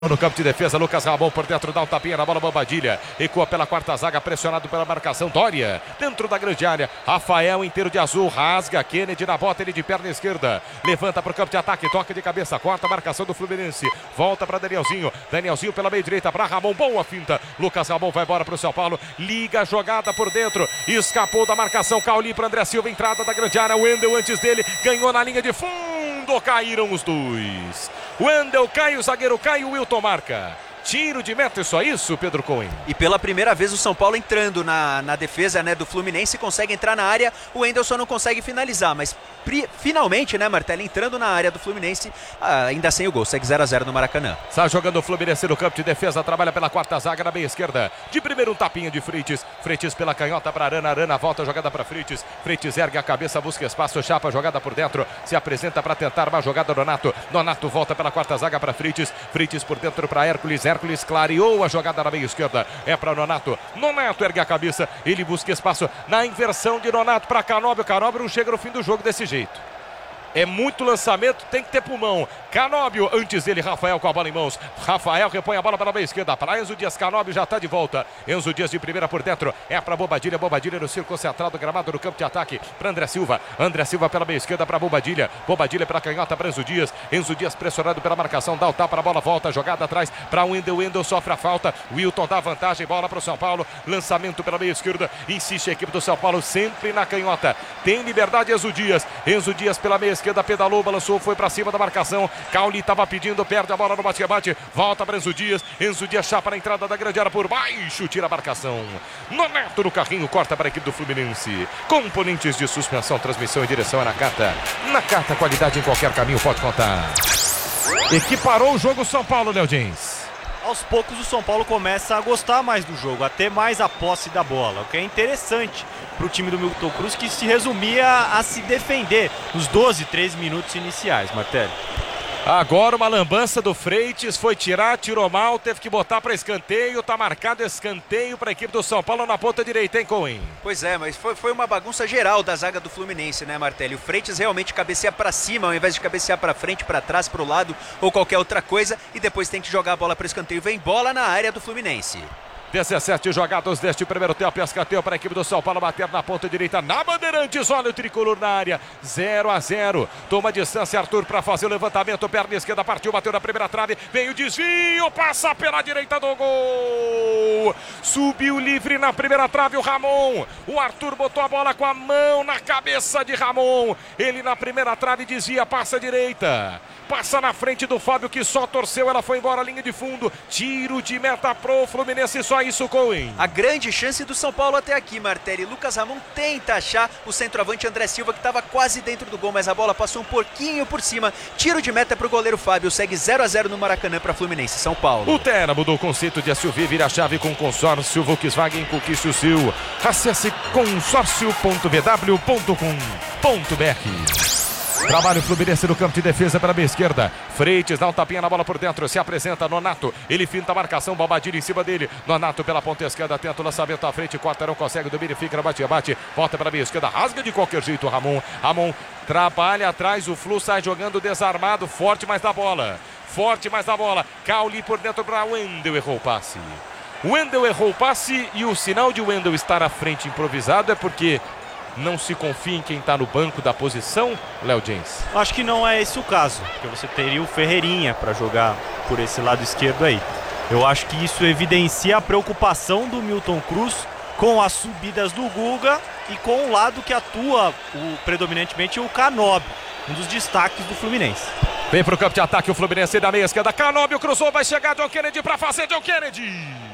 No campo de defesa, Lucas Ramon por dentro, dá um tapinha na bola, Bobadilha. Recua pela quarta zaga, pressionado pela marcação. Dória, dentro da grande área. Rafael inteiro de azul, rasga. Kennedy na bota, ele de perna esquerda. Levanta para o campo de ataque, toca de cabeça, corta a marcação do Fluminense. Volta para Danielzinho. Danielzinho pela meia direita para Ramon, boa finta. Lucas Ramon vai embora para o São Paulo. Liga a jogada por dentro. Escapou da marcação, Cauli para André Silva, entrada da grande área. Wendel antes dele, ganhou na linha de fundo. Caíram os dois. Wendel cai, o zagueiro cai, o Wilton marca. Tiro de meta, só isso, Pedro Cohen. E pela primeira vez o São Paulo entrando na defesa, né, do Fluminense, consegue entrar na área, o Wendel só não consegue finalizar, mas finalmente, né, Martelli, entrando na área do Fluminense, ainda sem o gol, segue 0 a 0 no Maracanã. Está jogando o Fluminense no campo de defesa, trabalha pela quarta zaga na meia esquerda. De primeiro um tapinha de Freitas, Freitas pela canhota para Arana, Arana volta a jogada para Freitas, Freitas ergue a cabeça, busca espaço, chapa, jogada por dentro, se apresenta para tentar uma jogada Nonato, Nonato volta pela quarta zaga para Freitas, Freitas por dentro para Hércules, Hércules clareou a jogada na meia esquerda, é para Nonato, Nonato ergue a cabeça, ele busca espaço na inversão de Nonato para Canóbio, Canóbio não chega no fim do jogo desse jeito. É muito lançamento, tem que ter pulmão. Canóbio, antes dele, Rafael com a bola em mãos. Rafael repõe a bola para a meia esquerda. Para Enzo Dias, Canóbio já está de volta. Enzo Dias de primeira por dentro. É para Bobadilha. Bobadilha no círculo central do gramado no campo de ataque. Para André Silva. André Silva pela meia esquerda para Bobadilha. Bobadilha pela canhota para Enzo Dias. Enzo Dias pressionado pela marcação. Dá o tapa, a bola volta. Jogada atrás para Wendel. Wendel sofre a falta. Wilton dá vantagem. Bola para o São Paulo. Lançamento pela meia esquerda. Insiste a equipe do São Paulo sempre na canhota. Tem liberdade Enzo Dias. Enzo Dias pela meia esquerda. Pedalou, balançou, foi para cima da marcação. Cauli estava pedindo, perde a bola no bate-rebate. Volta para Enzo Dias. Enzo Dias chapa na entrada da grande área por baixo. Tira a marcação. Nonato no carrinho, corta para a equipe do Fluminense. Componentes de suspensão, transmissão e direção é na Nakata. Nakata, qualidade em qualquer caminho, pode contar. Equiparou o jogo São Paulo, Léo Jens. Aos poucos o São Paulo começa a gostar mais do jogo, a ter mais a posse da bola, o que é interessante para o time do Milton Cruz, que se resumia a se defender nos 12, 13 minutos iniciais, Martelli. Agora uma lambança do Freitas, foi tirar, tirou mal, teve que botar para escanteio, tá marcado escanteio para a equipe do São Paulo na ponta direita, hein, Cohen? Pois é, mas foi uma bagunça geral da zaga do Fluminense, né, Martelli? O Freitas realmente cabeceia para cima, ao invés de cabecear para frente, para trás, para o lado ou qualquer outra coisa, e depois tem que jogar a bola para escanteio. Vem bola na área do Fluminense. 17 jogados deste primeiro tempo, escanteio para a equipe do São Paulo, bater na ponta direita, na Bandeirantes, olha o tricolor na área, 0 a 0, toma distância Arthur para fazer o levantamento, perna esquerda, partiu, bateu na primeira trave, vem o desvio, passa pela direita do gol, subiu livre na primeira trave o Ramon, o Arthur botou a bola com a mão na cabeça de Ramon, ele na primeira trave desvia, passa à direita, passa na frente do Fábio que só torceu, ela foi embora, linha de fundo, tiro de meta pro Fluminense, só isso, Cohen. A grande chance do São Paulo até aqui, Martelli. Lucas Ramon tenta achar o centroavante André Silva, que estava quase dentro do gol, mas a bola passou um pouquinho por cima. Tiro de meta para o goleiro Fábio, segue 0 a 0 no Maracanã para Fluminense, São Paulo. O Terra mudou o conceito de SUV, vira a chave com consórcio Volkswagen, conquiste o seu. Acesse consórcio.vw.com.br. Trabalho o Fluminense no campo de defesa pela meia esquerda. Freitas dá um tapinha na bola por dentro. Se apresenta Nonato. Ele finta a marcação. Bobadilha em cima dele. Nonato pela ponta esquerda. Tenta o lançamento à frente. Corta, não consegue. Domínio, fica no bate-bate. Volta pela meia esquerda. Rasga de qualquer jeito o Ramon. Ramon trabalha atrás. O Flu sai jogando desarmado. Forte, mas dá bola. Forte, mas dá bola. Cauli por dentro para Wendel. Errou o passe. Wendel errou o passe. E o sinal de Wendel estar à frente improvisado é porque não se confia em quem está no banco da posição, Léo Jens? Acho que não é esse o caso, porque você teria o Ferreirinha para jogar por esse lado esquerdo aí. Eu acho que isso evidencia a preocupação do Milton Cruz com as subidas do Guga e com o lado que atua predominantemente o Canóbio, um dos destaques do Fluminense. Vem para o campo de ataque o Fluminense da meia esquerda. Canóbio cruzou, vai chegar John Kennedy para fazer John Kennedy.